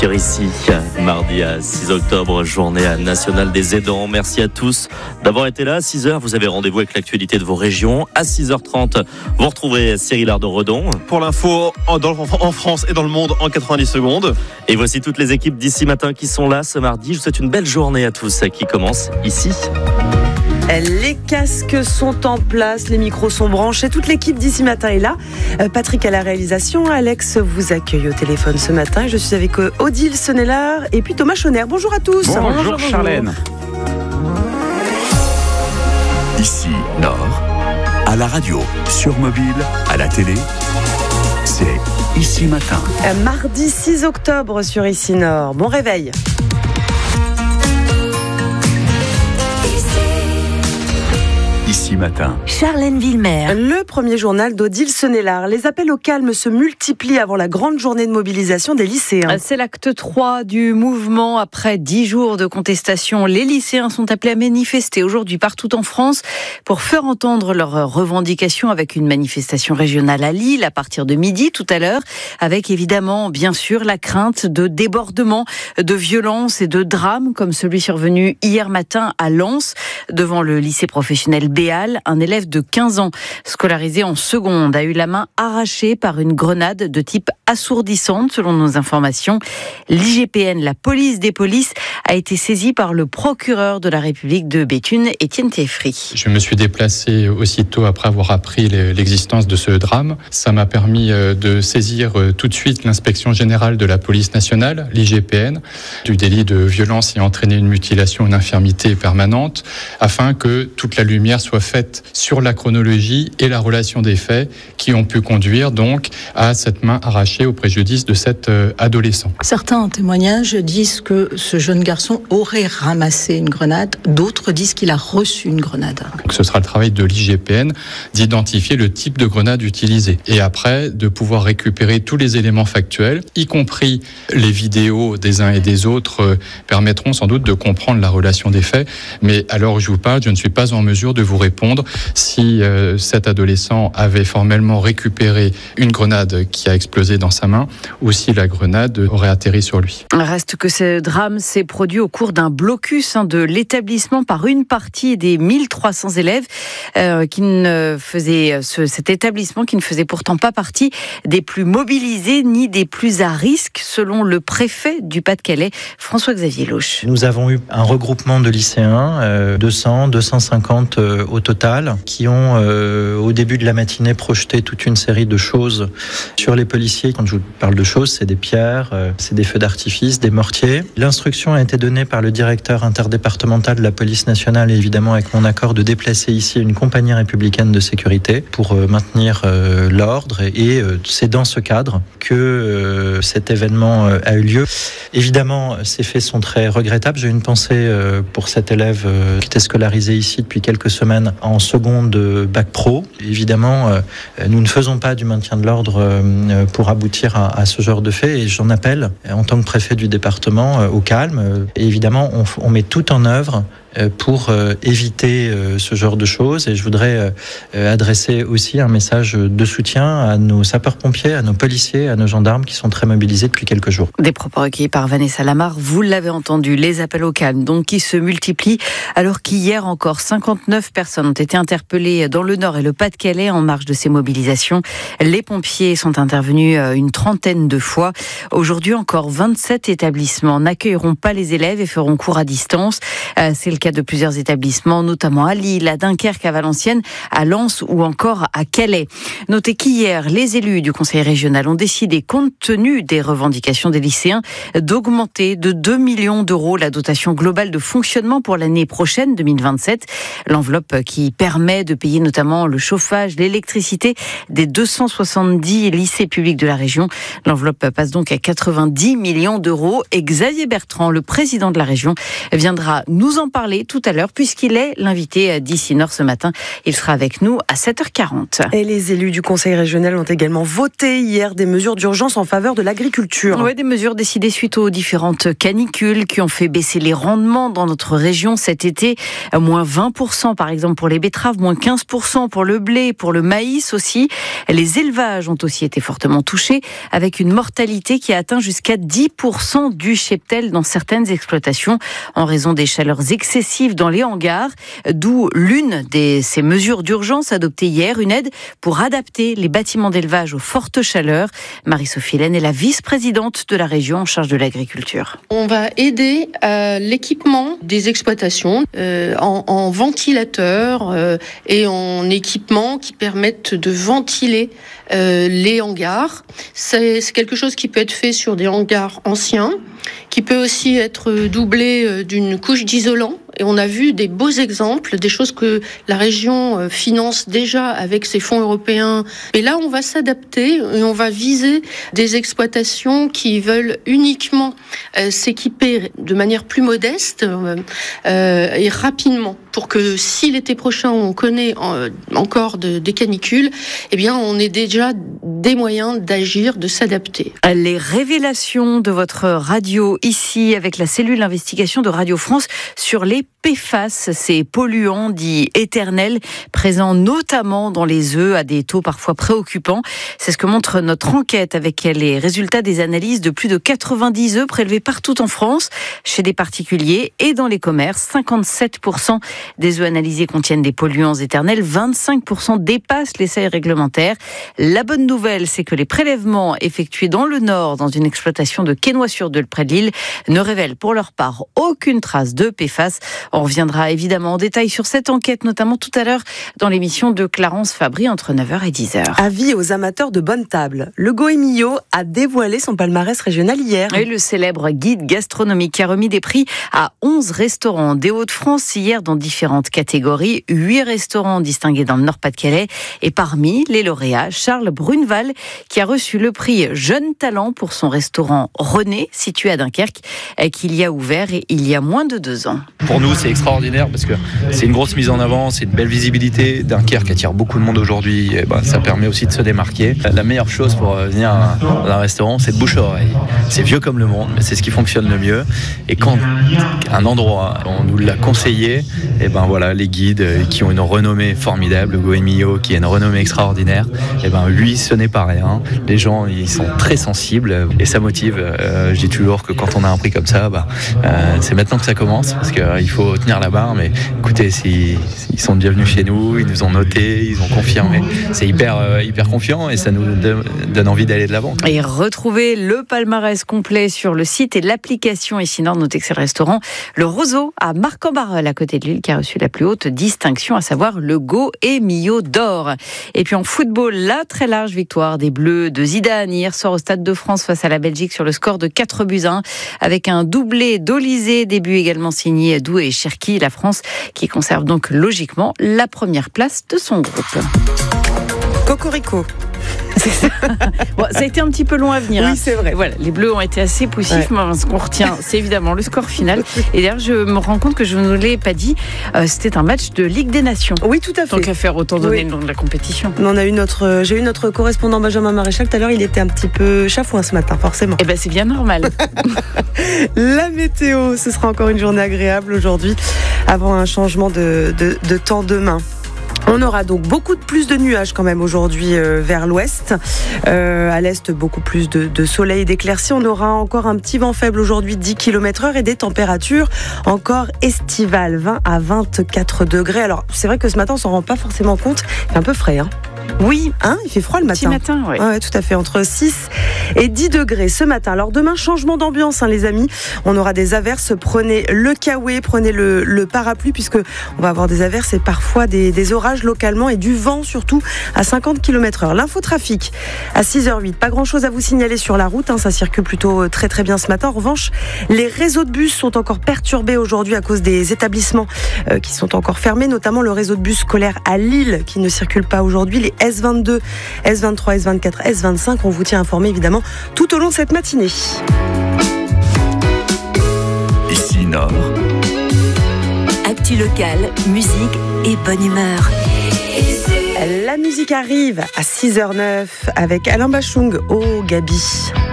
Ici, mardi à 6 octobre, journée nationale des aidants. Merci à tous d'avoir été là. À 6h, vous avez rendez-vous avec l'actualité de vos régions. À 6h30, vous retrouverez Cyril Ardon-Redon. Pour l'info en France et dans le monde en 90 secondes. Et voici toutes les équipes d'ici matin qui sont là ce mardi. Je vous souhaite une belle journée à tous qui commence ici. Les casques sont en place, les micros sont branchés, toute l'équipe d'ici matin est là. Patrick à la réalisation, Alex vous accueille au téléphone ce matin. Je suis avec Odile Sonnellard et puis Thomas Chonner. Bonjour à tous. Bonjour Charlène. Ici, Nord, à la radio, sur mobile, à la télé, c'est Ici Matin. Mardi 6 octobre sur Ici Nord. Bon réveil. Ici Matin. Charlène Villemer. Le premier journal d'Odile Sonnellard. Les appels au calme se multiplient avant la grande journée de mobilisation des lycéens. C'est l'acte 3 du mouvement. Après 10 jours de contestation, les lycéens sont appelés à manifester aujourd'hui partout en France pour faire entendre leurs revendications avec une manifestation régionale à Lille à partir de midi tout à l'heure, avec évidemment, bien sûr, la crainte de débordements, de violences et de drames comme celui survenu hier matin à Lens devant le lycée professionnel Béal. Un élève de 15 ans scolarisé en seconde a eu la main arrachée par une grenade de type assourdissante selon nos informations. L'IGPN, la police des polices, a été saisie par le procureur de la République de Béthune, Étienne Thieffry. Je me suis déplacé aussitôt après avoir appris l'existence de ce drame. Ça m'a permis de saisir tout de suite l'inspection générale de la police nationale, l'IGPN, du délit de violence ayant entraîné une mutilation ou une infirmité permanente, afin que toute la lumière soit faite sur la chronologie et la relation des faits qui ont pu conduire donc à cette main arrachée au préjudice de cet adolescent. Certains témoignages disent que ce jeune garçon aurait ramassé une grenade, d'autres disent qu'il a reçu une grenade. Donc ce sera le travail de l'IGPN d'identifier le type de grenade utilisée et après de pouvoir récupérer tous les éléments factuels, y compris les vidéos des uns et des autres permettront sans doute de comprendre la relation des faits, mais à l'heure où je vous parle, je ne suis pas en mesure de vous répondre si cet adolescent avait formellement récupéré une grenade qui a explosé dans sa main ou si la grenade aurait atterri sur lui. Reste que ce drame s'est produit au cours d'un blocus de l'établissement par une partie des 1300 élèves cet établissement qui ne faisait pourtant pas partie des plus mobilisés ni des plus à risque selon le préfet du Pas-de-Calais, François-Xavier Loche. Nous avons eu un regroupement de lycéens, 250 au total, qui ont au début de la matinée projeté toute une série de choses sur les policiers. Quand je vous parle de choses, c'est des pierres, c'est des feux d'artifice, des mortiers. L'instruction a été donnée par le directeur interdépartemental de la police nationale et évidemment avec mon accord de déplacer ici une compagnie républicaine de sécurité pour maintenir l'ordre et c'est dans ce cadre que cet événement a eu lieu. Évidemment, ces faits sont très regrettables. J'ai une pensée pour cet élève qui était scolarisé ici depuis quelques semaines en seconde bac pro. Évidemment, nous ne faisons pas du maintien de l'ordre pour aboutir à ce genre de fait et j'en appelle en tant que préfet du département au calme. Et évidemment, on met tout en œuvre pour éviter ce genre de choses et je voudrais adresser aussi un message de soutien à nos sapeurs-pompiers, à nos policiers, à nos gendarmes qui sont très mobilisés depuis quelques jours. Des propos recueillis par Vanessa Lamar, vous l'avez entendu, les appels au calme donc qui se multiplient alors qu'hier encore 59 personnes ont été interpellées dans le Nord et le Pas-de-Calais en marge de ces mobilisations. Les pompiers sont intervenus une trentaine de fois. Aujourd'hui encore 27 établissements n'accueilleront pas les élèves et feront cours à distance. C'est le cas de plusieurs établissements, notamment à Lille, à Dunkerque, à Valenciennes, à Lens ou encore à Calais. Notez qu'hier, les élus du Conseil régional ont décidé, compte tenu des revendications des lycéens, d'augmenter de 2 millions d'euros la dotation globale de fonctionnement pour l'année prochaine, 2027. L'enveloppe qui permet de payer notamment le chauffage, l'électricité des 270 lycées publics de la région. L'enveloppe passe donc à 90 millions d'euros. Et Xavier Bertrand, le président de la région, viendra nous en parler parler tout à l'heure, puisqu'il est l'invité d'Ici Nord ce matin. Il sera avec nous à 7h40. Et les élus du Conseil régional ont également voté hier des mesures d'urgence en faveur de l'agriculture. Oui, des mesures décidées suite aux différentes canicules qui ont fait baisser les rendements dans notre région cet été. Moins 20% par exemple pour les betteraves, moins 15% pour le blé, pour le maïs aussi. Les élevages ont aussi été fortement touchés, avec une mortalité qui a atteint jusqu'à 10% du cheptel dans certaines exploitations en raison des chaleurs excessives dans les hangars, d'où l'une de ces mesures d'urgence adoptées hier, une aide pour adapter les bâtiments d'élevage aux fortes chaleurs. Marie-Sophie Laine est la vice-présidente de la région en charge de l'agriculture. On va aider à l'équipement des exploitations en ventilateurs et en équipements qui permettent de ventiler les hangars. C'est quelque chose qui peut être fait sur des hangars anciens, qui peut aussi être doublé d'une couche d'isolant. Et on a vu des beaux exemples, des choses que la région finance déjà avec ses fonds européens. Et là, on va s'adapter et on va viser des exploitations qui veulent uniquement s'équiper de manière plus modeste et rapidement, pour que si l'été prochain on connaît encore des canicules, eh bien on ait déjà des moyens d'agir, de s'adapter. Les révélations de votre radio ici avec la cellule d'investigation de Radio France sur les PFAS, ces polluants dits éternels, présents notamment dans les œufs à des taux parfois préoccupants. C'est ce que montre notre enquête avec les résultats des analyses de plus de 90 œufs prélevés partout en France, chez des particuliers et dans les commerces. 57% des œufs analysés contiennent des polluants éternels, 25% dépassent les seuils réglementaires. La bonne nouvelle, c'est que les prélèvements effectués dans le Nord, dans une exploitation de Quesnoy-sur-Deûle près de Lille, ne révèlent pour leur part aucune trace de PFAS. On reviendra évidemment en détail sur cette enquête, notamment tout à l'heure dans l'émission de Clarence Fabry entre 9h et 10h. Avis aux amateurs de bonne table. Le Goemio a dévoilé son palmarès régional hier. Et le célèbre guide gastronomique a remis des prix à 11 restaurants des Hauts-de-France hier dans différentes catégories. 8 restaurants distingués dans le Nord-Pas-de-Calais. Et parmi les lauréats, Charles Bruneval, qui a reçu le prix Jeune Talent pour son restaurant René, situé à Dunkerque, qu'il y a ouvert il y a moins de 2 ans. Pour nous, c'est extraordinaire parce que c'est une grosse mise en avant, c'est une belle visibilité. Dunkerque attire beaucoup de monde aujourd'hui, et ça permet aussi de se démarquer. La meilleure chose pour venir dans un restaurant, c'est de bouche à oreille. C'est vieux comme le monde, mais c'est ce qui fonctionne le mieux. Et quand un endroit, on nous l'a conseillé, et voilà, les guides qui ont une renommée formidable, le Goemio qui a une renommée extraordinaire, lui, ce n'est pas rien. Les gens, ils sont très sensibles et ça motive. Je dis toujours que quand on a un prix comme ça, c'est maintenant que ça commence, parce qu'il faut tenir la barre. Mais écoutez, ils sont bienvenus chez nous, ils nous ont noté, ils ont confirmé. C'est hyper confiant et ça nous donne envie d'aller de l'avant. Et retrouvez le palmarès complet sur le site et l'application Ici Nord, notez que c'est le restaurant Le Roseau à Marc-en-Barœul, à côté de Lille, qui a reçu la plus haute distinction, à savoir le Goemio d'or. Et puis en football, la très large victoire des Bleus de Zidane hier soir au Stade de France face à la Belgique sur le score de 4-1, avec un doublé d'Olysée, début également signé Doué et Cherki. La France qui conserve donc logiquement la première place de son groupe. Cocorico. Bon, ça a été un petit peu long à venir. Oui, c'est vrai. Voilà, les Bleus ont été assez poussifs, mais ce qu'on retient, c'est évidemment le score final. Et d'ailleurs, je me rends compte que je ne l'ai pas dit, c'était un match de Ligue des Nations. Oui, tout à fait. Tant qu'à faire, autant donner le nom de la compétition. J'ai eu notre correspondant Benjamin Maréchal tout à l'heure, il était un petit peu chafouin ce matin, forcément. Eh ben, c'est bien normal. La météo, ce sera encore une journée agréable aujourd'hui, avant un changement de temps demain. On aura donc beaucoup plus de nuages quand même aujourd'hui vers l'ouest. À l'est, beaucoup plus de soleil et d'éclaircies. On aura encore un petit vent faible aujourd'hui, 10 km/h, et des températures encore estivales, 20 à 24 degrés. Alors, c'est vrai que ce matin, on s'en rend pas forcément compte. Il fait un peu frais, hein. Oui, il fait froid le matin. Petit matin, oui. Ouais, tout à fait, entre 6 et 10 degrés ce matin. Alors demain, changement d'ambiance, les amis. On aura des averses. Prenez le kawaii, prenez le parapluie, puisque on va avoir des averses et parfois des orages localement et du vent surtout à 50 km/h. L'infotrafic à 6h08. Pas grand chose à vous signaler sur la route. Ça circule plutôt très très bien ce matin. En revanche, les réseaux de bus sont encore perturbés aujourd'hui à cause des établissements qui sont encore fermés, notamment le réseau de bus scolaire à Lille qui ne circule pas aujourd'hui. Les S22, S23, S24, S25. On vous tient informé évidemment tout au long de cette matinée. Ici Nord, Actu locale, musique et bonne humeur. La musique arrive à 6h09 avec Alain Bachung au Gabi.